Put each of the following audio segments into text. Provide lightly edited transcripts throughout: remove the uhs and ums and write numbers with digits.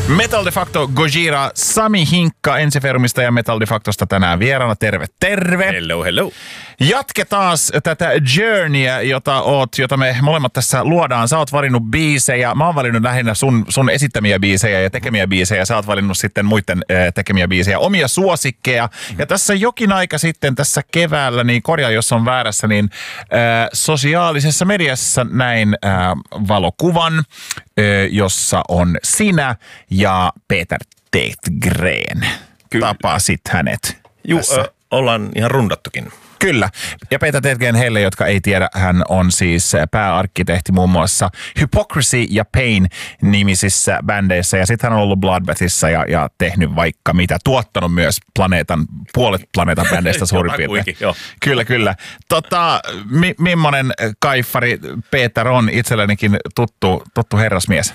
Metal de Facto Gojira, Sami Hinkka Ensiferumista ja Metal de Factosta tänään vieraana. Terve, terve. Hello, hello. Jatketaan tätä journeyä, jota me molemmat tässä luodaan. Sä oot valinnut biisejä. Mä oon valinnut lähinnä sun esittämiä biisejä ja tekemiä biisejä. Sä oot valinnut sitten muiden tekemiä biisejä, omia suosikkeja. Ja tässä jokin aika sitten tässä keväällä, niin korjaa jos on väärässä, niin sosiaalisessa mediassa näin valokuvan, jossa on sinä ja Peter Tägtgren. Tapasit hänet. Juu, ollaan ihan rundattukin. Kyllä. Ja Peter Tägtgren heille, jotka ei tiedä, hän on siis pääarkkitehti muun muassa Hypocrisy ja Pain nimisissä bändeissä. Ja sitten hän on ollut Bloodbathissa ja tehnyt vaikka mitä. Tuottanut myös puolet planeetan bändeistä suurin piirtein. Kyllä, kyllä. Millainen kaiffari Peter on itsellenikin tuttu herrasmies?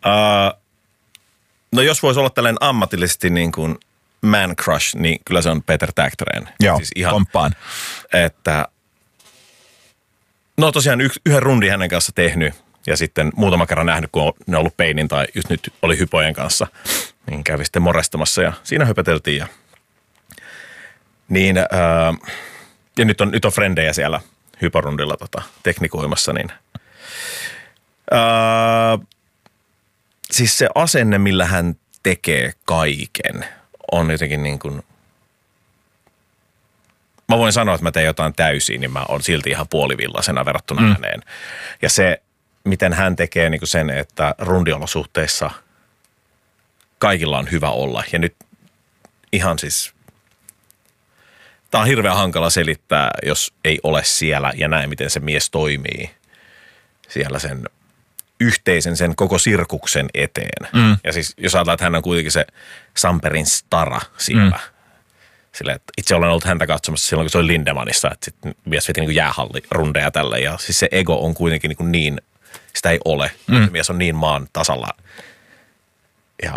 No jos voisi olla tällainen ammatillisesti niin kuin man crush, niin kyllä se on Peter Tägtgren. Joo, siis ihan, komppaan. Että, no tosiaan yhden rundin hänen kanssa tehnyt ja sitten muutama kerran nähnyt, kun ne on ollut Painin tai just nyt oli Hypojen kanssa, niin kävi sitten morestamassa ja siinä höpöteltiin. Ja nyt on frendejä siellä Hyporundilla teknikoimassa, niin siis se asenne, millä hän tekee kaiken, on jotenkin niin kuin, mä voin sanoa, että mä teen jotain täysin, niin mä oon silti ihan puolivillasena verrattuna häneen. Ja se, miten hän tekee niin kuin sen, että rundiolosuhteissa kaikilla on hyvä olla. Ja nyt ihan siis, tää on hirveän hankala selittää, jos ei ole siellä ja näin, miten se mies toimii siellä sen yhteisen sen koko sirkuksen eteen. Ja siis jos ajatellaan, että hän on kuitenkin se Samperin stara siellä. Sillä, että itse olen ollut häntä katsomassa silloin, kun se oli Lindemanissa, että sitten mies veti niin jäähallirundeja tälle. Ja siis se ego on kuitenkin niin sitä ei ole. Se mies on niin maan tasalla. Ja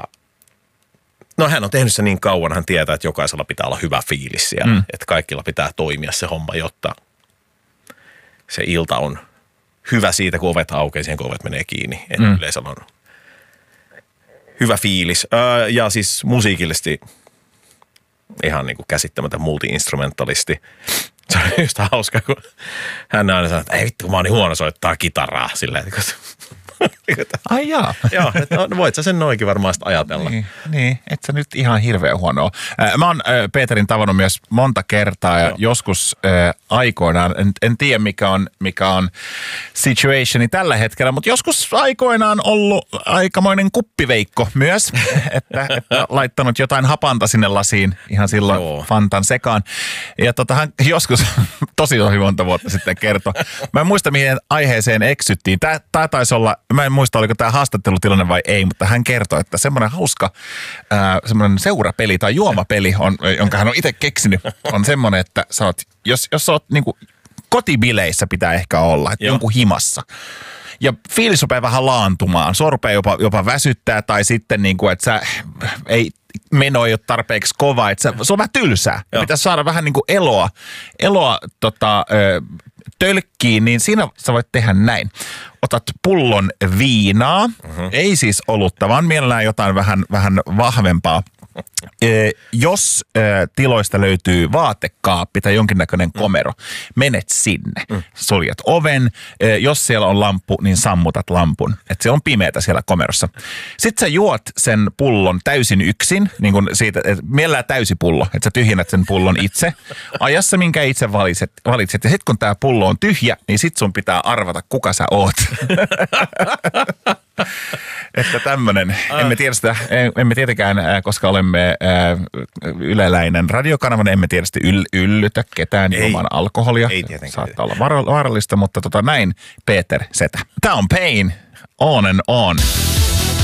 no hän on tehnyt se niin kauan, hän tietää, että jokaisella pitää olla hyvä fiilis siellä. Että kaikilla pitää toimia se homma, jotta se ilta on hyvä siitä, kun ovet aukeaa, siihen kun ovet menee kiinni. Että yleisöllä on hyvä fiilis. Ja siis musiikillisesti ihan niin kuin käsittämätön multi-instrumentalisti. Se on just hauska, kun hän aina sanoo, että ei vittu, kun mä oon niin huono soittaa kitaraa. Silleen, Ai jaa. Joo, no voit sä sen noinkin varmaan ajatella. Niin, et sä nyt ihan hirveän huonoa. Mä oon Peterin tavannut myös monta kertaa ja joskus aikoinaan, en tiedä mikä on situationi tällä hetkellä, mutta joskus aikoinaan ollut aikamoinen kuppiveikko myös, että laittanut jotain hapanta sinne lasiin ihan silloin Fantan sekaan. Ja hän joskus tosi monta vuotta sitten kertoi. Mä en muista mihin aiheeseen eksyttiin. Tää taisi olla, mä en muista oliko tämä haastattelutilanne vai ei, mutta hän kertoi, että semmoinen hauska semmoinen seurapeli tai juomapeli, jonka hän on itse keksinyt, on semmoinen, että sä oot, jos sä oot niinku kotibileissä pitää ehkä olla, että jonkun himassa. Ja fiilis rupeaa vähän laantumaan, sua rupeaa jopa väsyttää tai sitten niinku, että sä meno ei ole tarpeeksi kova, että se on vähän tylsää. Pitäisi saada vähän niinku eloa tölkkiin, niin siinä sä voit tehdä näin. Otat pullon viinaa, ei siis olutta, vaan mielellään jotain vähän vahvempaa. Jos tiloista löytyy vaatekaappi tai jonkinnäköinen komero, menet sinne, suljet oven. Jos siellä on lamppu, niin sammutat lampun. Että se on pimeätä siellä komerossa. Sitten sä juot sen pullon täysin yksin, niin kuin siitä, mielellään täysi pullo, että sä tyhjennät sen pullon itse. Ajassa, minkä itse valitset. Ja sitten kun tää pullo on tyhjä, niin sit sun pitää arvata, kuka sä oot. Että tämmönen. Emme tietenkään, koska olemme yleläinen radiokanava, niin emme tietysti yllytä ketään ilman alkoholia. Ei tietenkään. Saattaa olla vaarallista, mutta näin Peter Setä. Tää on Pain, On and On.